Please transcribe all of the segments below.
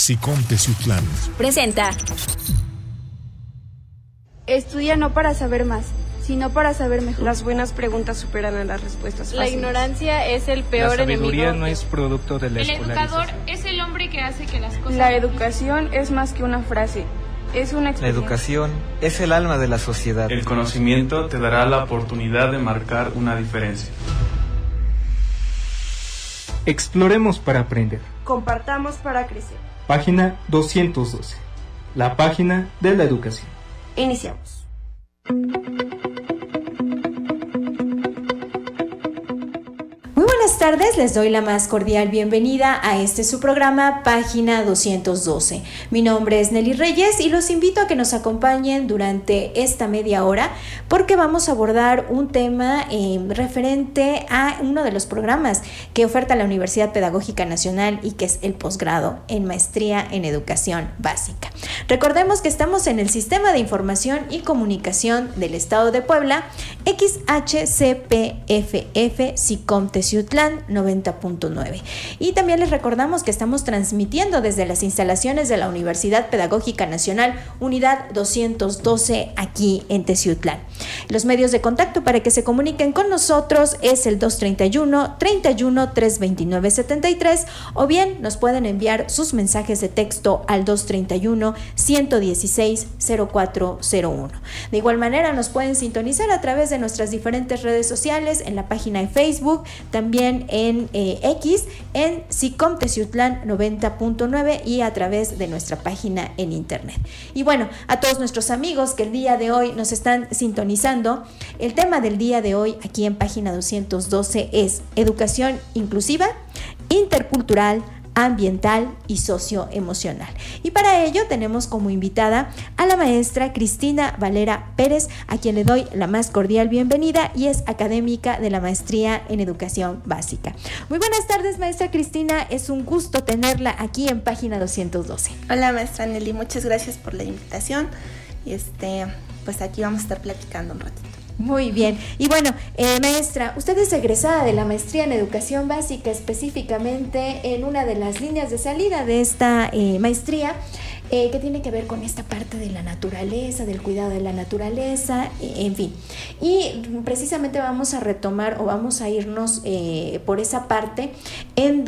SICOM Teciutlán presenta. Estudia no para saber más, sino para saber mejor. Las buenas preguntas superan a las respuestas fáciles. La ignorancia es el peor enemigo. La sabiduría no es producto de la escolarización. El educador es el hombre que hace que las cosas... La educación es más que una frase, es una experiencia. La educación es el alma de la sociedad. El conocimiento te dará la oportunidad de marcar una diferencia. Exploremos para aprender. Compartamos para crecer. Página 212. La página de la educación. Iniciamos. Muy buenas tardes, les doy la más cordial bienvenida a su programa Página 212. Mi nombre es Nelly Reyes y los invito a que nos acompañen durante esta media hora porque vamos a abordar un tema referente a uno de los programas que oferta la Universidad Pedagógica Nacional y que es el posgrado en Maestría en Educación Básica. Recordemos que estamos en el Sistema de Información y Comunicación del Estado de Puebla, XHCPFF SICOM Teciutlán 90.9. Y también les recordamos que estamos transmitiendo desde las instalaciones de la Universidad Pedagógica Nacional, Unidad 212, aquí en Teciutlán. Los medios de contacto para que se comuniquen con nosotros es el 231-329-73 o bien nos pueden enviar sus mensajes de texto al 231-116-0401. De igual manera nos pueden sintonizar a través de nuestras diferentes redes sociales, en la página de Facebook, también en X, en SICOM Teciutlán 90.9 y a través de nuestra página en internet. Y bueno, a todos nuestros amigos que el día de hoy nos están sintonizando, el tema del día de hoy aquí en página 212 es educación inclusiva, intercultural, ambiental y socioemocional. Y para ello tenemos como invitada a la maestra Cristina Valera Pérez, a quien le doy la más cordial bienvenida y es académica de la Maestría en Educación Básica. Muy buenas tardes, maestra Cristina, es un gusto tenerla aquí en página 212. Hola, maestra Nelly, muchas gracias por la invitación y pues aquí vamos a estar platicando un ratito. Muy bien. Y bueno, maestra, usted es egresada de la Maestría en Educación Básica, específicamente en una de las líneas de salida de esta maestría, que tiene que ver con esta parte de la naturaleza, del cuidado de la naturaleza, en fin. Y precisamente vamos a retomar o vamos a irnos por esa parte en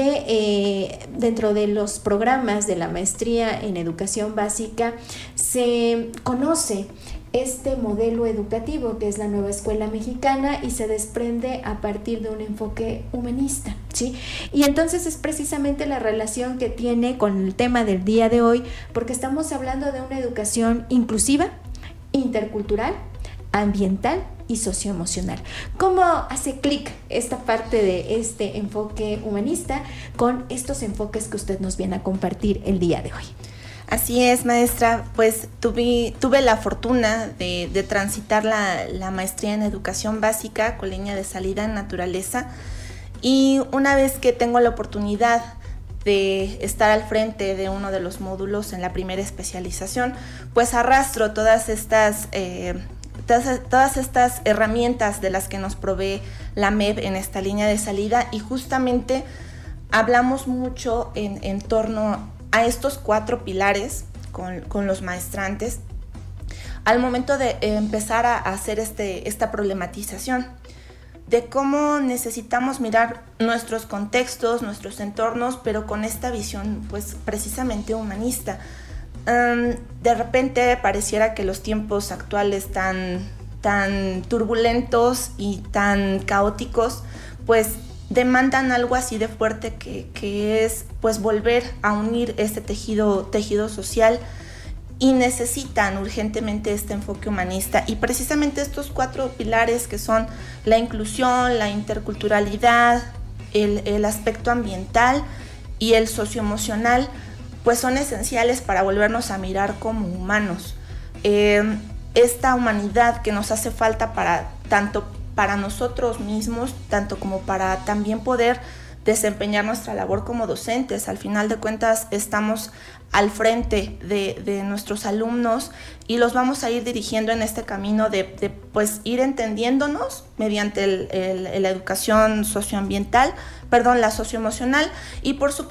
donde dentro de los programas de la Maestría en Educación Básica se conoce este modelo educativo que es la nueva escuela mexicana y se desprende a partir de un enfoque humanista, ¿sí? Y entonces es precisamente la relación que tiene con el tema del día de hoy, porque estamos hablando de una educación inclusiva, intercultural, ambiental y socioemocional. ¿Cómo hace clic esta parte de este enfoque humanista con estos enfoques que usted nos viene a compartir el día de hoy? Así es, maestra, pues tuve la fortuna de transitar la maestría en educación básica con línea de salida en naturaleza y una vez que tengo la oportunidad de estar al frente de uno de los módulos en la primera especialización, pues arrastro todas estas herramientas de las que nos provee la MEB en esta línea de salida y justamente hablamos mucho en torno a estos 4 pilares con los maestrantes al momento de empezar a hacer esta problematización de cómo necesitamos mirar nuestros contextos, nuestros entornos, pero con esta visión pues precisamente humanista. De repente pareciera que los tiempos actuales tan turbulentos y tan caóticos pues demandan algo así de fuerte que es pues volver a unir este tejido social y necesitan urgentemente este enfoque humanista y precisamente estos 4 pilares que son la inclusión, la interculturalidad, el aspecto ambiental y el socioemocional pues son esenciales para volvernos a mirar como humanos. Esta humanidad que nos hace falta tanto para nosotros mismos, tanto como para también poder desempeñar nuestra labor como docentes. Al final de cuentas estamos al frente de nuestros alumnos y los vamos a ir dirigiendo en este camino de pues ir entendiéndonos mediante la educación socioambiental, la socioemocional y por supuesto